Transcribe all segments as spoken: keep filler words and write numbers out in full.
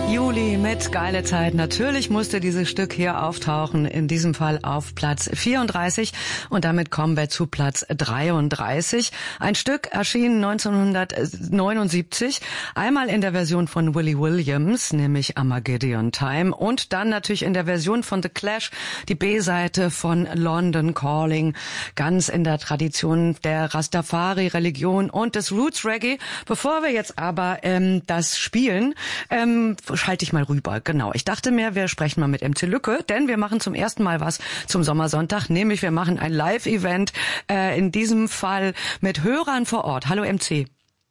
Juli mit Geile Zeit. Natürlich musste dieses Stück hier auftauchen, in diesem Fall auf Platz vierunddreißig. Und damit kommen wir zu Platz dreiunddreißig. Ein Stück erschien neunzehnhundertneunundsiebzig, einmal in der Version von Willie Williams, nämlich Armageddon Time, und dann natürlich in der Version von The Clash, die B-Seite von London Calling, ganz in der Tradition der Rastafari-Religion und des Roots Reggae. Bevor wir jetzt aber ähm, das spielen, ähm, schalte ich mal rüber. Genau. Ich dachte mir, wir sprechen mal mit M C Lücke, denn wir machen zum ersten Mal was zum Sommersonntag, nämlich wir machen ein Live-Event, äh, in diesem Fall mit Hörern vor Ort. Hallo M C.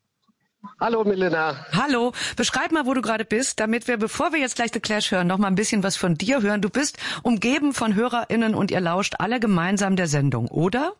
Hallo Milena. Hallo. Beschreib mal, wo du gerade bist, damit wir, bevor wir jetzt gleich The Clash hören, noch mal ein bisschen was von dir hören. Du bist umgeben von HörerInnen und ihr lauscht alle gemeinsam der Sendung, oder?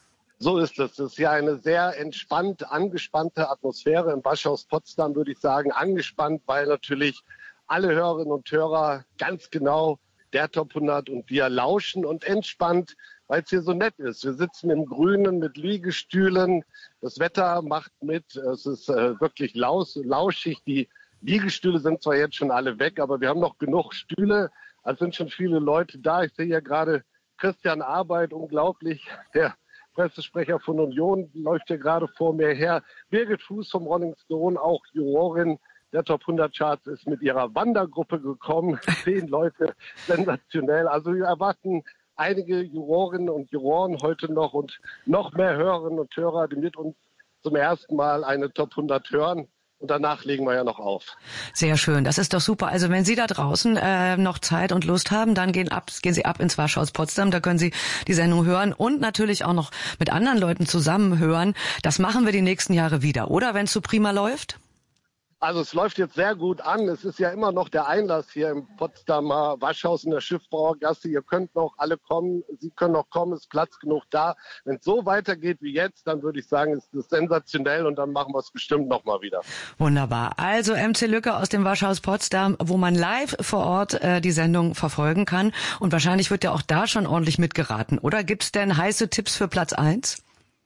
So ist es. Es ist ja eine sehr entspannt, angespannte Atmosphäre im Waschhaus Potsdam, würde ich sagen. Angespannt, weil natürlich alle Hörerinnen und Hörer ganz genau der Top hundert und wir lauschen, und entspannt, weil es hier so nett ist. Wir sitzen im Grünen mit Liegestühlen. Das Wetter macht mit. Es ist äh, wirklich laus, lauschig. Die Liegestühle sind zwar jetzt schon alle weg, aber wir haben noch genug Stühle. Es sind schon viele Leute da. Ich sehe ja gerade Christian Arbeit, unglaublich. Der Pressesprecher von Union läuft hier gerade vor mir her. Birgit Fuß vom Rolling Stone, auch Jurorin der Top hundert Charts, ist mit ihrer Wandergruppe gekommen. Zehn Leute, sensationell. Also wir erwarten einige Jurorinnen und Juroren heute noch und noch mehr Hörerinnen und Hörer, die mit uns zum ersten Mal eine Top hundert hören. Und danach legen wir ja noch auf. Sehr schön, das ist doch super. Also wenn Sie da draußen äh, noch Zeit und Lust haben, dann gehen, ab, gehen Sie ab ins Waschhaus Potsdam. Da können Sie die Sendung hören und natürlich auch noch mit anderen Leuten zusammen hören. Das machen wir die nächsten Jahre wieder, oder? Wenn es so prima läuft? Also es läuft jetzt sehr gut an. Es ist ja immer noch der Einlass hier im Potsdamer Waschhaus in der Schiffbrauergasse. Ihr könnt noch alle kommen. Sie können noch kommen. Es ist Platz genug da. Wenn es so weitergeht wie jetzt, dann würde ich sagen, ist es sensationell, und dann machen wir es bestimmt noch mal wieder. Wunderbar. Also M C Lücke aus dem Waschhaus Potsdam, wo man live vor Ort äh, die Sendung verfolgen kann. Und wahrscheinlich wird ja auch da schon ordentlich mitgeraten. Oder gibt's denn heiße Tipps für Platz eins?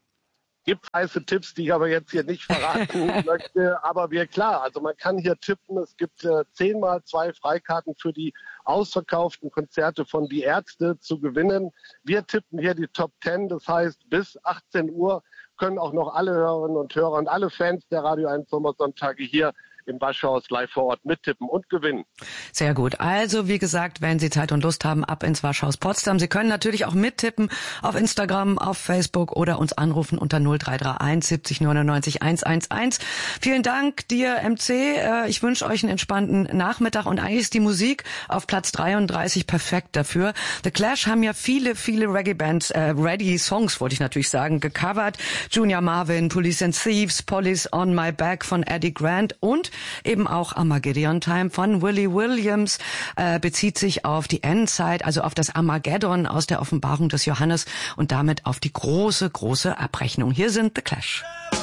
Gibt heiße Tipps, die ich aber jetzt hier nicht verraten möchte. Aber wir, klar, also man kann hier tippen. Es gibt äh, zehnmal zwei Freikarten für die ausverkauften Konzerte von Die Ärzte zu gewinnen. Wir tippen hier die Top zehn. Das heißt, bis achtzehn Uhr können auch noch alle Hörerinnen und Hörer und alle Fans der Radio eins Sommersonntage hier im Waschhaus live vor Ort mittippen und gewinnen. Sehr gut. Also wie gesagt, wenn Sie Zeit und Lust haben, ab ins Waschhaus Potsdam. Sie können natürlich auch mittippen auf Instagram, auf Facebook oder uns anrufen unter null drei drei eins siebzig neunundneunzig hunderteins. Vielen Dank dir, M C. Ich wünsche euch einen entspannten Nachmittag, und eigentlich ist die Musik auf Platz dreiunddreißig perfekt dafür. The Clash haben ja viele, viele Reggae-Bands, äh, Reggae-Songs, wollte ich natürlich sagen, gecovert. Junior Marvin, Police and Thieves, Police on My Back von Eddie Grant und eben auch Armageddon Time von Willie Williams, äh, bezieht sich auf die Endzeit, also auf das Armageddon aus der Offenbarung des Johannes und damit auf die große, große Abrechnung. Hier sind The Clash.